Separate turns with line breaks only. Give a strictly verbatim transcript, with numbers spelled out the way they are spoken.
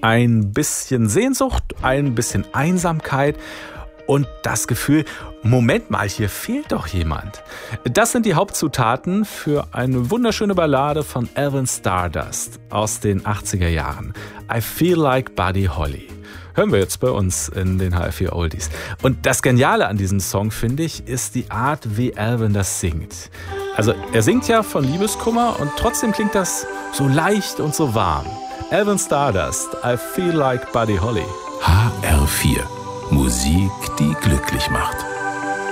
ein bisschen Sehnsucht, ein bisschen Einsamkeit und das Gefühl, Moment mal, hier fehlt doch jemand. Das sind die Hauptzutaten für eine wunderschöne Ballade von Alvin Stardust aus den achtziger Jahren. I Feel Like Buddy Holly. Hören wir jetzt bei uns in den H F vier Oldies. Und das Geniale an diesem Song, finde ich, ist die Art, wie Alvin das singt. Also er singt ja von Liebeskummer und trotzdem klingt das so leicht und so warm. Alvin Stardust, I Feel Like Buddy Holly.
H R vier. Musik, die glücklich macht.